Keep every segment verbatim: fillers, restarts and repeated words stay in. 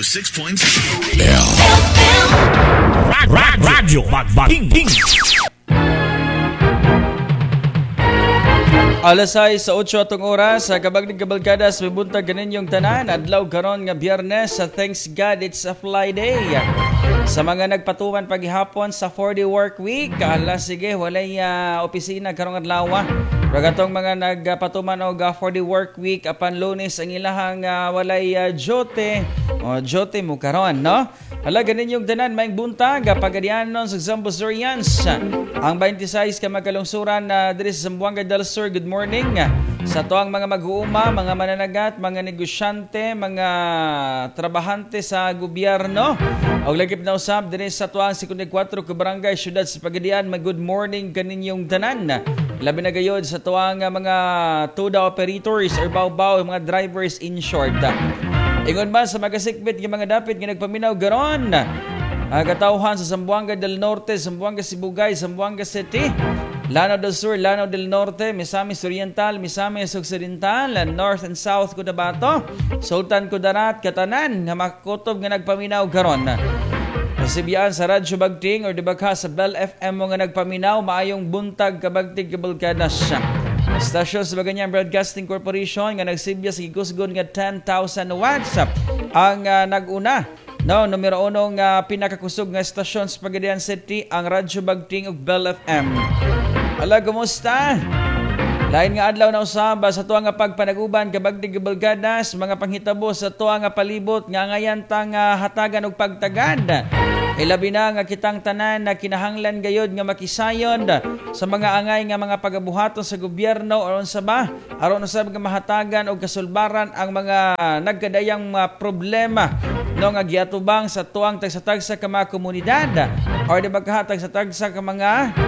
six point six. Radyo Magbating. Alasay sa otso atong oras sa kabagnig kabalkadas may buntag ganin yung tanan adlaw karon nga Biyernes sa thanks God it's a Friday. Sa mga nagpatuman paghihapon sa four-day work week, ala sige walay uh, opisina karong adlaw. Ragatong mga nagpatuman og uh, four-day work week apan Lunes ang ilahang uh, walay uh, jote. O jote mo karon no? Hala ganin yung tanan maing buntag pagadianon sa Zambuzurians. Ang twenty-six ka magkalungsuran na uh, diri sa Zamboanga del Sur. Good morning sa toang mga mag-uuma, mga mananagat, mga negosyante, mga trabahante sa gobyerno. Og lagip na usab diri sa toang fifty-four ka barangay syudad sa Pagadian. Mag good morning kaninyong tanan. Labi na gayod sa toang mga tuda operators or baw-baw mga drivers in short. Ingon ba sa magasikbit ng mga dapit nga nagpaminaw garon? Uh, katauhan sa Zamboanga del Norte, Zamboanga Sibugay, Zamboanga City, Lanao del Sur, Lanao del Norte, Misamis Oriental, Misamis Occidental, North and South Cotabato, Sultan Kudarat, Katanan, nga makutob nga nagpaminaw karon. Nasibiyaan sa Radyo Bagting or dibagha sa Bell F M mo nga nagpaminaw, maayong buntag kabagtig kabalkadas siya. Stasyon sa Baganyang Broadcasting Corporation nga nagsibya sa gikusgon nga ten thousand watts ang uh, nag-una. No, numero unong uh, pinakakusog nga stasyon sa Pagadian City ang Radyo Bagting ug Bell F M. Ala, kumusta? Lain nga adlaw na usaba sa tuwa nga pagpanaguban kabagdig kabalkadas, mga panghitabo sa tuwa nga palibot nga ngayan tang uh, hatagan og pagtagad. Ilabi na nga kitang tanan na kinahanglan gayod nga makisayon sa mga angay nga mga pagabuhaton sa gobyerno aron sa ba aron usab nga mahatagan og kasulbaran ang mga nagkadayang uh, problema no nga giatubang sa tuwang tagsa-tagsa ka mga komunidad or di ba kahatag sa tagsa ka mga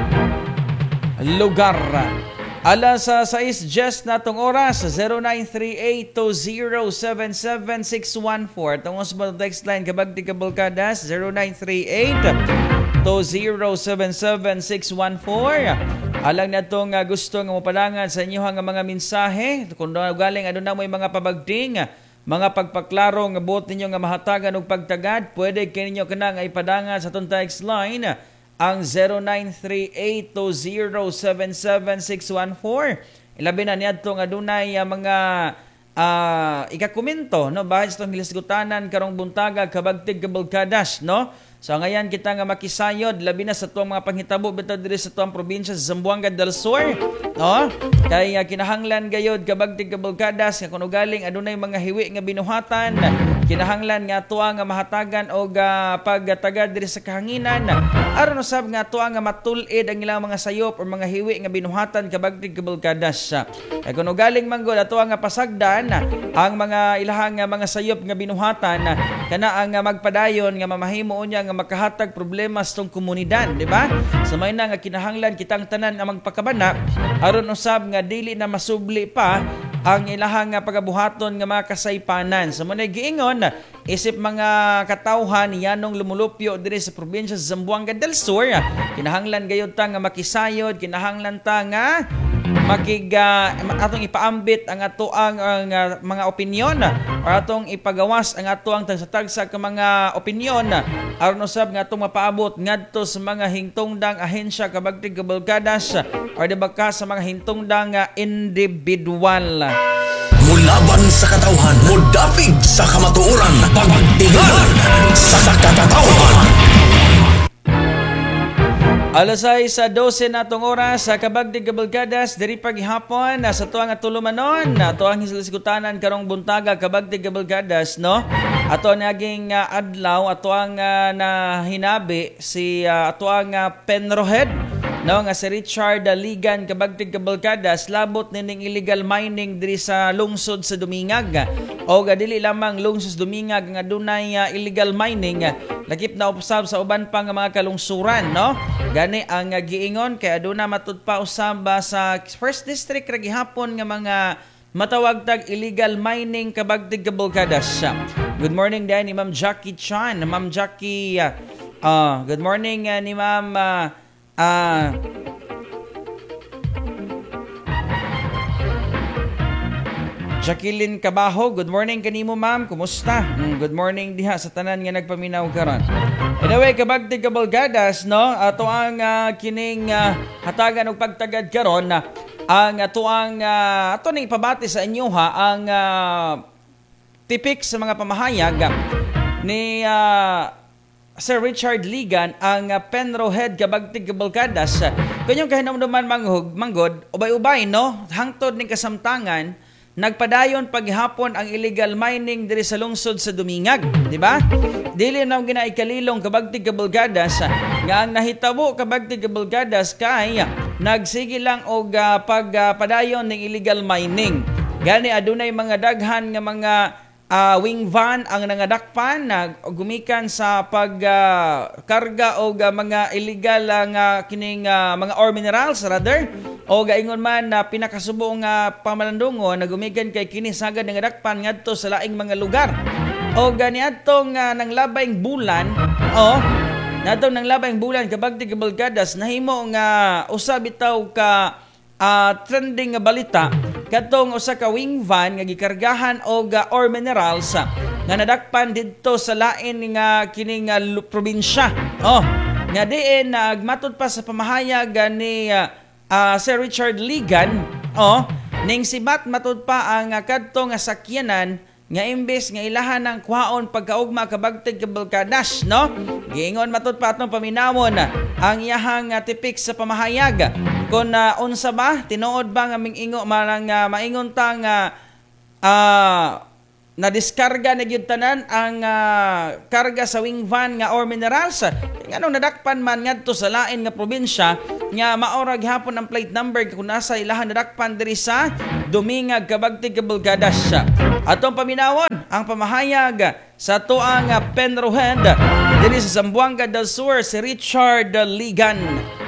lugar. Ala sa sais just natong oras sa zero nine three eight two zero seven seven six one four. Tungos mo text line kabagdi kabalkadas zero nine three eight two zero seven seven six one four. Alang na itong uh, gusto nga mapalangan sa inyo nga mga mensahe. Kung galing ano na mo yung mga pabagding, mga pagpaklaro nga buot ninyo nga mahatagan og pagtagad, pwede kaninyo kana nga ipadangan sa itong text line ang zero nine three eight two zero seven seven six one four. Ilabi na niadto nga dunay uh, mga uh, ikakomento no bahis tong hilasgutanan karong buntaga kabagtig kabalkadas no. So ngayon kita nga makisayod labi na sa tuwang mga panghitabo bitaw diri sa tuwang probinsya sa Zamboanga del Sur no. Kay uh, kinahanglan gayod kabagtig kabalkadas nga kuno galing adunay mga hiwi nga binuhatan, kinahanglan nga tuwa nga mahatagan og uh, pagtagad diri sa kahanginan aron usab nga tuwa nga matulid ang ilang mga sayop or mga hiwi nga binuhatan kabagtig kabalkadas. Kay kuno galing manggod atuwa nga pasagdan ang mga ilahang mga sayop nga binuhatan kana ang uh, magpadayon nga mamahimo unya nga makahatag problema sa tong komunidad, di ba? Sa may na nga kinahanglan kitang tanan nga magpakabana aron usab nga dili na masubli pa ang ilahang nga pagabuhaton nga mga kasaypanan. Sa munay giingon isip mga katawhan yanong lumulupyo diri sa probinsya sa Zamboanga del Sur, kinahanglan gayud ta nga makisayod, kinahanglan ta nga makig uh, atong ipaambit ang ato ang uh, mga opinyon or atong ipagawas ang ato ang tagsa-tagsa ka mga opinyon aron usab nga atong mapaabot ngadto sa mga hingtungdang ahensya kabagtig kabalkadas or di ba ka sa mga hingtungdang uh, individual. Mulaban sa katawhan, mudapig sa kamatuoran, pagtigalan sa katawhan. Alasay sa twelve natong oras sa kabagdig kabalkadas diri paghihapon sa tuang atulumanon ato ang hilasgutanan karong buntaga kabagdig kabalkadas no. Ato naging uh, adlaw ato ang uh, nahinabi si uh, ato ang uh, Penrohead no nga si Richard uh, Ligan kabagdig kabalkadas labot nining illegal mining diri sa lungsod sa Dumingag o dili lamang lungsod sa Dumingag nga dunay uh, illegal mining lakip na usab sa uban pa nga mga kalungsuran no. Gani ang uh, giingon kay aduna matud pa usab sa first district ra gihapon nga mga matawag tag illegal mining kabagdig kabalkadas. Good morning din ni Ma'am Jackie Chan, Ma'am Jackie uh, uh, good morning uh, ni Ma'am uh, uh, Jacqueline Cabajo, good morning kanimo ma'am, kumusta? Mm, good morning diha sa tanan nga nagpaminaw karon. Anyway, kabagtig kabalgadas, no? Ato ang uh, kining uh, hatagan og pagtagad karon na ang ato ang uh, ato ning ipabati sa inyo ha ang uh, tipik sa mga pamahayag ni uh, Sir Richard Ligan ang uh, Penrohead kabagtig kabalgadas. Kanyang kahinumduman manghug manggod ubay-ubay no hangtod ning kasamtangan nagpadayon paghapon ang illegal mining diri sa lungsod sa Dumingag, di ba? Dili na ginaikalilong kabagtig kabalgadas nga ang nahitabo kabagtig kabalgadas kay nagsige lang og uh, pagpadayon uh, ning illegal mining. Gani adunay mga daghan nga mga Uh, wing van ang nangadakpan na gumikan sa pagkarga uh, o uh, mga illegal nga uh, kining uh, mga ore minerals rather o gaingon man na uh, pinakasubong nga uh, pamalandungon na gumikan kay kini sagad nga dakpan ngadto sa laing mga lugar o ganiadtong uh, nang labayng bulan o natong nang labayng bulan kabagtig kabalgadas nahimo nga usa bitaw ka uh, trending nga balita katong usa ka wing van nga gikargahan og uh, ore minerals uh, nga nadakpan didto sa lain nga kining uh, probinsya. Oh, nga diin nagmatod uh, pa sa pamahayag uh, ni uh, uh, Sir Richard Ligan, oh, ning sibat matud pa ang uh, kadto nga sakyanan nga imbes nga ilahan ng kuhaon pagkaugma kabagtig kabalgadas, no? Giingon matud pa atong paminawon uh, ang iyahang uh, tipik sa pamahayag. Kung uh, unsa ba, tinuod ba nga mingingo marang uh, maingon tang uh, uh, na-diskarga na gyud tanan ang uh, karga sa wing van nga ore minerals. Nganong nadakpan man ngadto sa lain nga probinsya nga maorag hapon ang plate number kung nasa ilahan nadakpan diri sa Dumingag kabagtig kabalgadas. Atong paminawon ang pamahayag sa tuang uh, Penrohead diri sa Zamboanga del Sur si Richard Ligan.